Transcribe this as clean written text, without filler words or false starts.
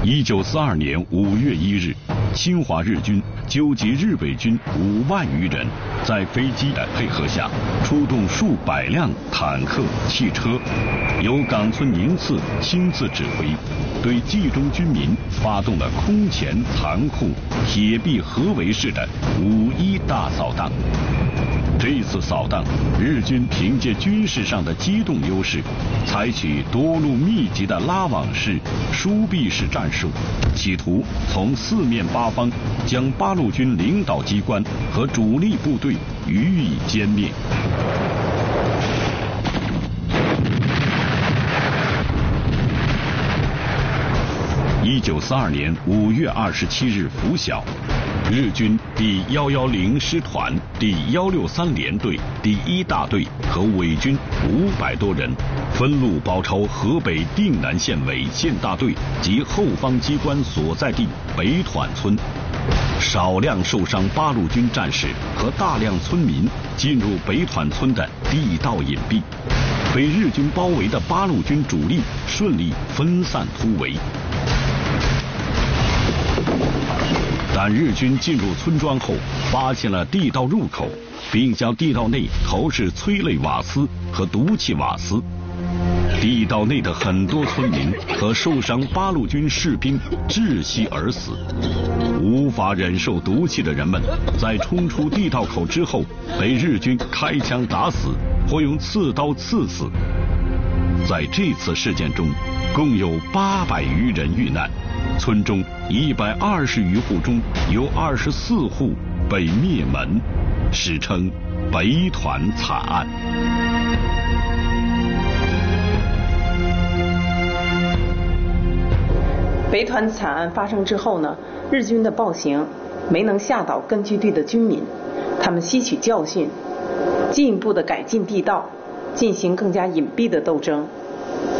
1942年5月1日，侵华日军纠集日伪军5万余人，在飞机的配合下，出动数百辆坦克、汽车，由冈村宁次亲自指挥，对冀中军民发动了空前残酷、铁壁合围式的5·1大扫荡。这次扫荡，日军凭借军事上的机动优势，采取多路密集的拉网式、疏避式战术，企图从四面八方将八路军领导机关和主力部队予以歼灭。1942年5月27日拂晓，日军第110师团、第163联队、第1大队和伪军500多人，分路包抄河北定南县委县大队及后方机关所在地北团村。少量受伤八路军战士和大量村民进入北团村的地道隐蔽，被日军包围的八路军主力顺利分散突围。但日军进入村庄后，发现了地道入口，并向地道内投掷催泪瓦斯和毒气瓦斯。地道内的很多村民和受伤八路军士兵窒息而死。无法忍受毒气的人们，在冲出地道口之后，被日军开枪打死，或用刺刀刺死。在这次事件中，共有800余人遇难。村中120余户中有24户被灭门，史称北团惨案。 北团惨案发生之后呢，日军的暴行没能吓倒根据地的军民，他们吸取教训，进一步的改进地道，进行更加隐蔽的斗争。